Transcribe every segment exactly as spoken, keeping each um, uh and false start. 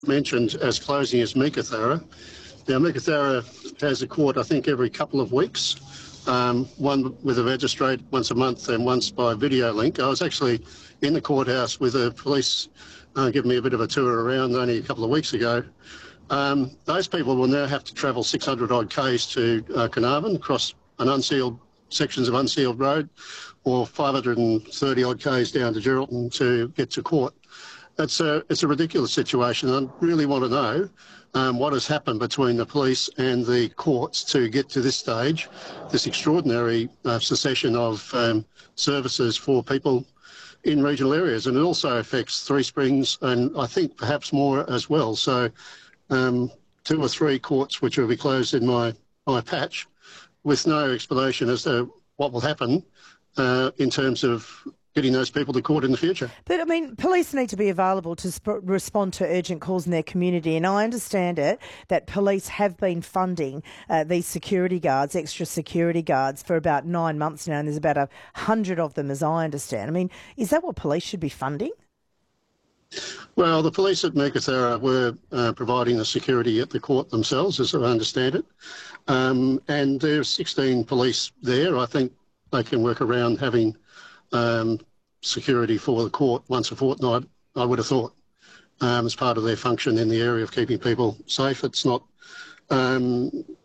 mentioned as closing is Meekatharra. Now, Meekatharra has a court, I think, every couple of weeks, um, one with a magistrate once a month and once by video link. I was actually in the courthouse with the police uh, giving me a bit of a tour around only a couple of weeks ago. Um, those people will now have to travel six hundred odd k's to uh, Carnarvon across an unsealed sections of unsealed road, or five hundred thirty odd k's down to Geraldton to get to court. It's a, it's a ridiculous situation. I really want to know um, what has happened between the police and the courts to get to this stage, this extraordinary uh, cessation of um, services for people in regional areas. And it also affects Three Springs and I think perhaps more as well. So um, two or three courts which will be closed in my, my patch with no explanation as to what will happen uh, in terms of getting those people to court in the future. But, I mean, police need to be available to sp- respond to urgent calls in their community, and I understand it that police have been funding uh, these security guards, extra security guards, for about nine months now, and there's about a hundred of them, as I understand. I mean, is that what police should be funding? Well, the police at Meekatharra were uh, providing the security at the court themselves, as I understand it, um, and there's sixteen police there. I think they can work around having Um, security for the court once a fortnight, I would have thought, um, as part of their function in the area of keeping people safe. It's not, um,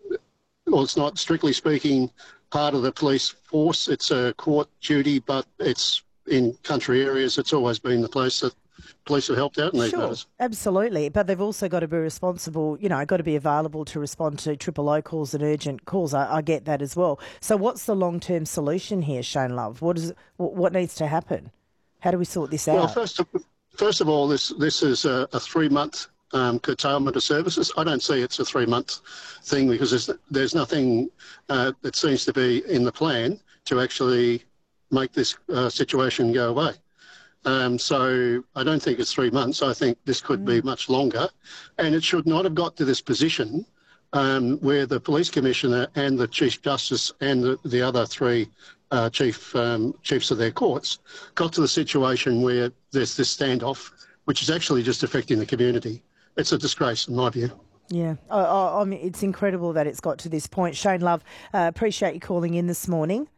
well, it's not strictly speaking part of the police force. It's a court duty, but it's in country areas. It's always been the place that police have helped out in these Sure, matters. absolutely. But they've also got to be responsible, you know, got to be available to respond to triple O calls and urgent calls. I, I get that as well. So what's the long-term solution here, Shane Love? What is what needs to happen? How do we sort this out? Well, first of, first of all, this, this is a, a three-month um, curtailment of services. I don't see it's a three-month thing because there's, there's nothing uh, that seems to be in the plan to actually make this uh, situation go away. Um, so I don't think it's three months. I think this could mm. be much longer. And it should not have got to this position um, where the Police Commissioner and the Chief Justice and the, the other three uh, chief um, chiefs of their courts got to the situation where there's this standoff, which is actually just affecting the community. It's a disgrace, in my view. Yeah, I, I, I mean, it's incredible that it's got to this point. Shane Love, uh, appreciate you calling in this morning.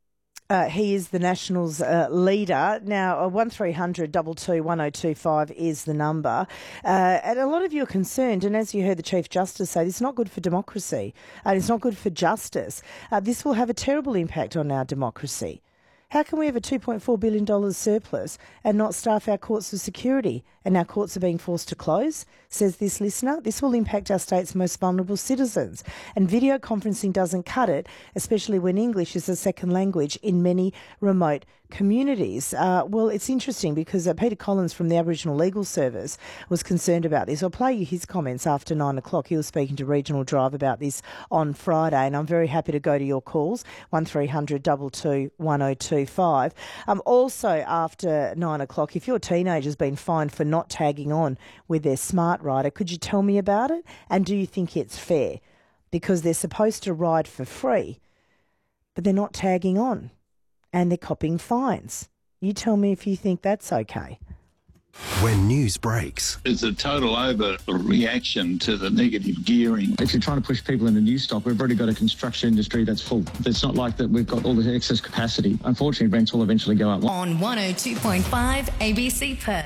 Uh, he is the Nationals uh, leader. Now, uh, one three hundred two two one oh two five is the number. Uh, and a lot of you are concerned, and as you heard the Chief Justice say, this is not good for democracy and it's not good for justice. Uh, this will have a terrible impact on our democracy. How can we have a two point four billion dollars surplus and not staff our courts with security, and our courts are being forced to close? Says this listener. This will impact our state's most vulnerable citizens, and video conferencing doesn't cut it, especially when English is a second language in many remote communities. Uh, well, it's interesting because uh, Peter Collins from the Aboriginal Legal Service was concerned about this. I'll play you his comments after nine o'clock. He was speaking to Regional Drive about this on Friday, and I'm very happy to go to your calls, one three hundred two two one oh two five. Um, also, after nine o'clock, if your teenager's been fined for not tagging on with their smart rider, could you tell me about it? And do you think it's fair? Because they're supposed to ride for free, but they're not tagging on, and they're copping fines. You tell me if you think that's okay. When news breaks, it's a total overreaction to the negative gearing. If you're trying to push people into new stock, we've already got a construction industry that's full. It's not like that we've got all the excess capacity. Unfortunately, rents will eventually go up. On one oh two point five A B C Perth.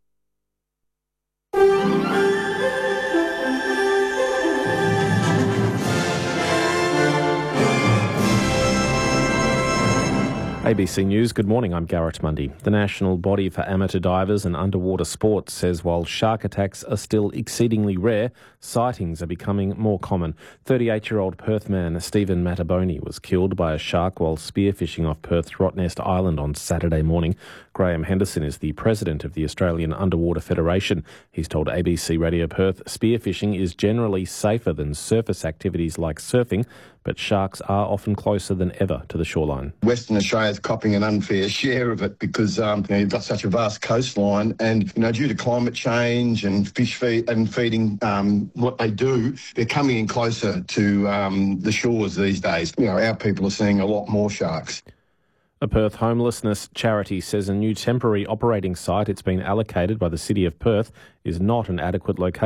A B C News, good morning, I'm Garrett Mundy. The National Body for Amateur Divers and Underwater Sports says while shark attacks are still exceedingly rare, sightings are becoming more common. thirty-eight-year-old Perth man Stephen Mataboni was killed by a shark while spearfishing off Perth's Rottnest Island on Saturday morning. Graham Henderson is the president of the Australian Underwater Federation. He's told A B C Radio Perth spearfishing is generally safer than surface activities like surfing, but sharks are often closer than ever to the shoreline. Western Australia's copping an unfair share of it because um, you know, you've got such a vast coastline, and you know, due to climate change and fish feed and feeding um, what they do, they're coming in closer to um, the shores these days. You know, our people are seeing a lot more sharks. A Perth homelessness charity says a new temporary operating site it's been allocated by the City of Perth is not an adequate location